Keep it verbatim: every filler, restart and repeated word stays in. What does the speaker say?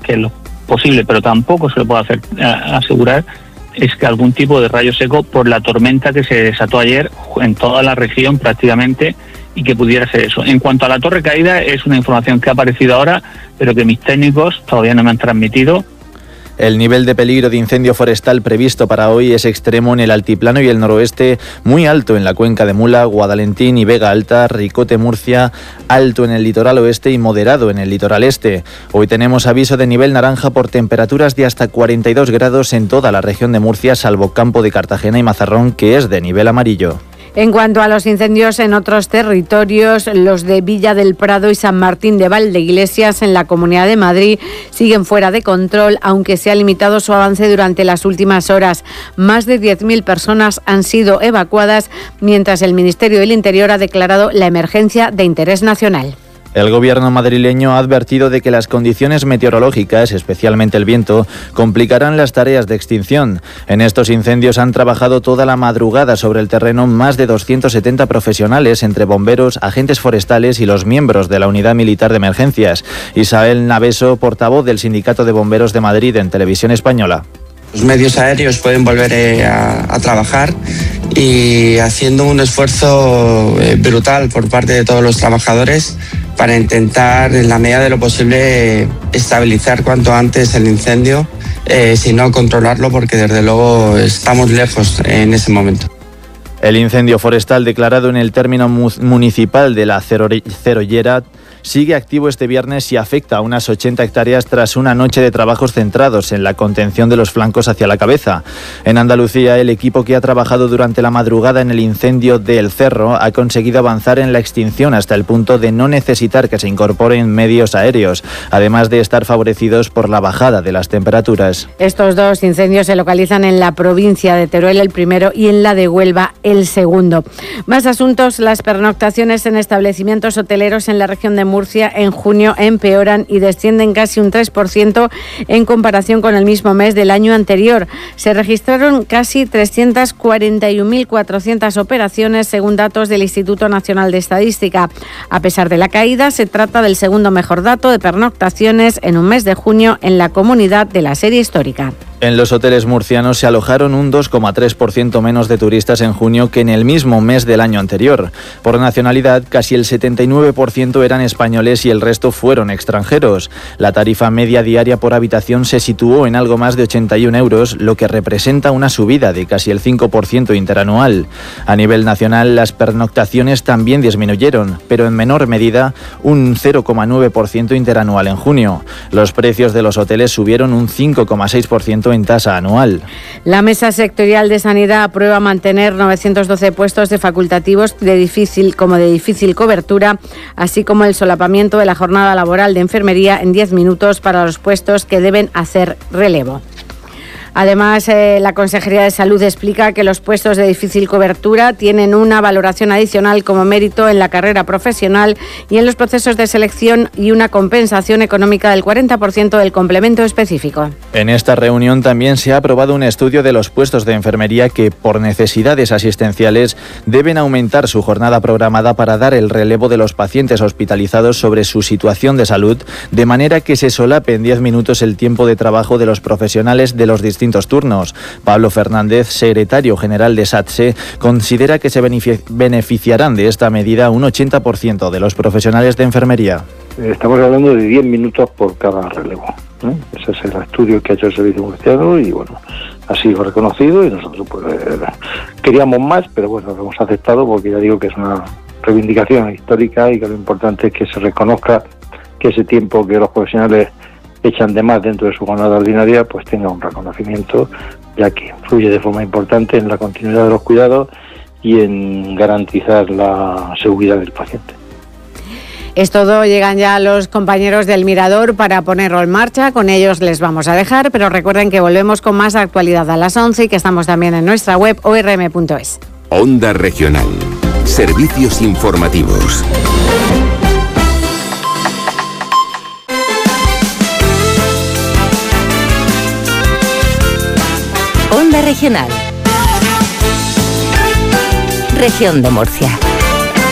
que es lo posible, pero tampoco se le puede hacer a, asegurar, es que algún tipo de rayo seco por la tormenta que se desató ayer en toda la región prácticamente, y que pudiera ser eso. En cuanto a la torre caída, es una información que ha aparecido ahora, pero que mis técnicos todavía no me han transmitido. El nivel de peligro de incendio forestal previsto para hoy es extremo en el altiplano y el noroeste, muy alto en la cuenca de Mula, Guadalentín y Vega Alta, Ricote, Murcia, alto en el litoral oeste y moderado en el litoral este. Hoy tenemos aviso de nivel naranja por temperaturas de hasta cuarenta y dos grados en toda la región de Murcia, salvo Campo de Cartagena y Mazarrón, que es de nivel amarillo. En cuanto a los incendios en otros territorios, los de Villa del Prado y San Martín de Valdeiglesias en la Comunidad de Madrid siguen fuera de control, aunque se ha limitado su avance durante las últimas horas. Más de diez mil personas han sido evacuadas, mientras el Ministerio del Interior ha declarado la emergencia de interés nacional. El gobierno madrileño ha advertido de que las condiciones meteorológicas, especialmente el viento, complicarán las tareas de extinción. En estos incendios han trabajado toda la madrugada sobre el terreno más de doscientos setenta profesionales, entre bomberos, agentes forestales y los miembros de la Unidad Militar de Emergencias. Isabel Naveso, portavoz del Sindicato de Bomberos de Madrid en Televisión Española. Los medios aéreos pueden volver eh, a, a trabajar y haciendo un esfuerzo eh, brutal por parte de todos los trabajadores para intentar, en la medida de lo posible, estabilizar cuanto antes el incendio, eh, si no controlarlo, porque desde luego estamos lejos en ese momento. El incendio forestal declarado en el término municipal de la Cerollera sigue activo este viernes y afecta a unas ochenta hectáreas tras una noche de trabajos centrados en la contención de los flancos hacia la cabeza. En Andalucía, el equipo que ha trabajado durante la madrugada en el incendio de El Cerro ha conseguido avanzar en la extinción hasta el punto de no necesitar que se incorporen medios aéreos, además de estar favorecidos por la bajada de las temperaturas. Estos dos incendios se localizan en la provincia de Teruel, el primero, y en la de Huelva, el segundo. Más asuntos: las pernoctaciones en establecimientos hoteleros en la región de Murcia en junio empeoran y descienden casi un tres por ciento en comparación con el mismo mes del año anterior. Se registraron casi trescientas cuarenta y una mil cuatrocientas operaciones según datos del Instituto Nacional de Estadística. A pesar de la caída, se trata del segundo mejor dato de pernoctaciones en un mes de junio en la comunidad de la serie histórica. En los hoteles murcianos se alojaron un dos coma tres por ciento menos de turistas en junio que en el mismo mes del año anterior. Por nacionalidad, casi el setenta y nueve por ciento eran españoles y el resto fueron extranjeros. La tarifa media diaria por habitación se situó en algo más de ochenta y un euros, lo que representa una subida de casi el cinco por ciento interanual. A nivel nacional, las pernoctaciones también disminuyeron, pero en menor medida, un cero coma nueve por ciento interanual en junio. Los precios de los hoteles subieron un cinco coma seis por ciento en tasa anual. La Mesa Sectorial de Sanidad aprueba mantener novecientos doce puestos de facultativos de difícil como de difícil cobertura, así como el solapamiento de la jornada laboral de enfermería en diez minutos para los puestos que deben hacer relevo. Además, eh, la Consejería de Salud explica que los puestos de difícil cobertura tienen una valoración adicional como mérito en la carrera profesional y en los procesos de selección y una compensación económica del cuarenta por ciento del complemento específico. En esta reunión también se ha aprobado un estudio de los puestos de enfermería que, por necesidades asistenciales, deben aumentar su jornada programada para dar el relevo de los pacientes hospitalizados sobre su situación de salud, de manera que se solape en diez minutos el tiempo de trabajo de los profesionales de los distintos turnos. Pablo Fernández, secretario general de SATSE, considera que se beneficiarán de esta medida un ochenta por ciento de los profesionales de enfermería. Estamos hablando de diez minutos por cada relevo, ¿eh? Ese es el estudio que ha hecho el Servicio Murciano y bueno, ha sido reconocido y nosotros pues queríamos más, pero bueno, lo hemos aceptado porque ya digo que es una reivindicación histórica y que lo importante es que se reconozca que ese tiempo que los profesionales echan de más dentro de su jornada ordinaria, pues tenga un reconocimiento, ya que influye de forma importante en la continuidad de los cuidados y en garantizar la seguridad del paciente. Es todo, llegan ya los compañeros del Mirador para ponerlo en marcha, con ellos les vamos a dejar, pero recuerden que volvemos con más actualidad a las once y que estamos también en nuestra web o r m punto es. Onda Regional, servicios informativos. Onda Regional. Región de Murcia.